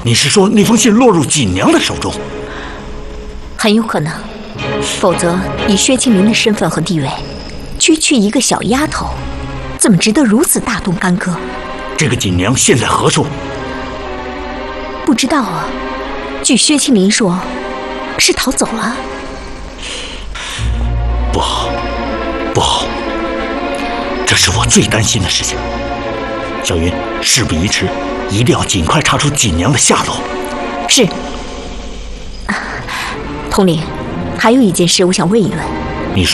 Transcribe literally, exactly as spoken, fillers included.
你是说那封信落入锦娘的手中？ 很有可能，否则以薛清明的身份和地位，区区一个小丫头，怎么值得如此大动干戈？ 这个锦娘现在何处？ 不知道啊。据薛清明说，是逃走了。 不好，不好！这是我最担心的事情。小云，事不宜迟，一定要尽快查出锦娘的下落。 是。统领，还有一件事我想问一问。